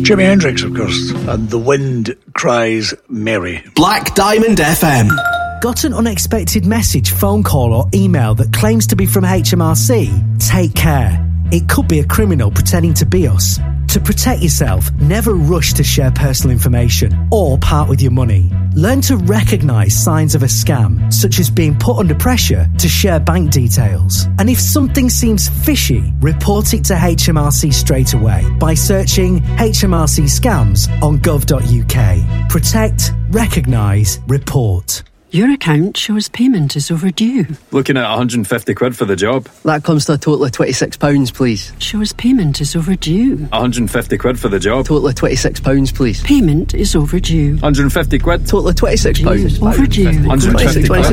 Jimi Hendrix, of course, and The Wind Cries Mary. Black Diamond FM. Got an unexpected message, phone call or email that claims to be from HMRC? Take care. It could be a criminal pretending to be us. To protect yourself, never rush to share personal information or part with your money. Learn to recognise signs of a scam, such as being put under pressure to share bank details. And if something seems fishy, report it to HMRC straight away by searching HMRC scams on gov.uk. Protect, recognise, report. Your account shows payment is overdue. Looking at 150 quid for the job. That comes to a total of £26, please. Shows payment is overdue. 150 quid for the job. Total of £26, please. Payment is overdue. 150 quid. Total of £26. Overdue. 150 quid.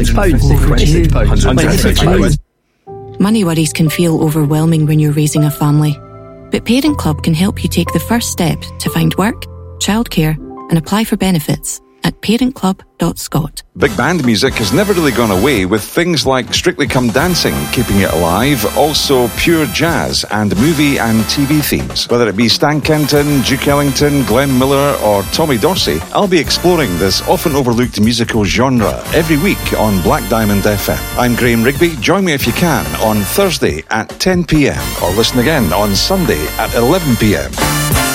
£26. Money worries can feel overwhelming when you're raising a family. But Parent Club can help you take the first step to find work, childcare, and apply for benefits at parentclub.scot. Big band music has never really gone away, with things like Strictly Come Dancing keeping it alive, also pure jazz and movie and TV themes. Whether it be Stan Kenton, Duke Ellington, Glenn Miller or Tommy Dorsey, I'll be exploring this often overlooked musical genre every week on Black Diamond FM. I'm Graham Rigby. Join me if you can on Thursday at 10 p.m. or listen again on Sunday at 11 p.m.